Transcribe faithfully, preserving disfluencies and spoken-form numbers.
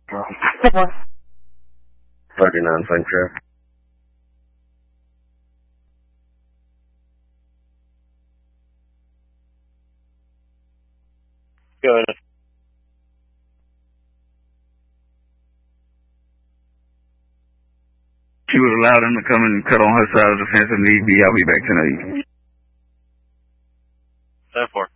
thirty-nine, thank you. Go ahead. She would allow them to come and cut on her side of the fence if need be. I'll be back tonight. ten four.